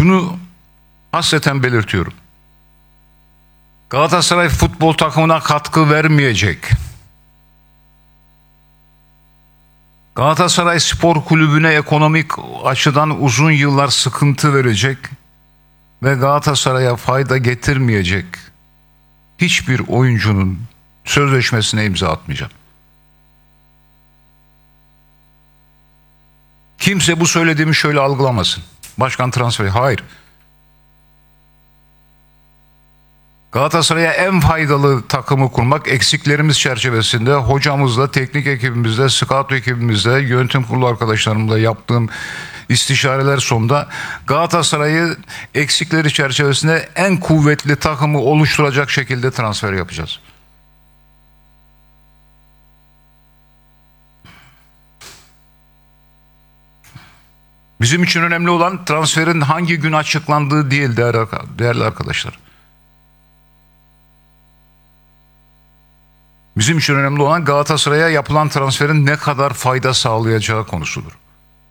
şunu hasreten belirtiyorum. Galatasaray futbol takımına katkı vermeyecek. Galatasaray Spor Kulübü'ne ekonomik açıdan uzun yıllar sıkıntı verecek ve Galatasaray'a fayda getirmeyecek hiçbir oyuncunun sözleşmesine imza atmayacağım. Kimse bu söylediğimi şöyle algılamasın. Başkan transferi. Hayır. Galatasaray'a en faydalı takımı kurmak, eksiklerimiz çerçevesinde hocamızla, teknik ekibimizle, scout ekibimizle, yönetim kurulu arkadaşlarımla yaptığım istişareler sonunda Galatasaray'ı eksikleri çerçevesinde en kuvvetli takımı oluşturacak şekilde transfer yapacağız. Bizim için önemli olan transferin hangi gün açıklandığı değil değerli arkadaşlar. Bizim için önemli olan Galatasaray'a yapılan transferin ne kadar fayda sağlayacağı konusudur.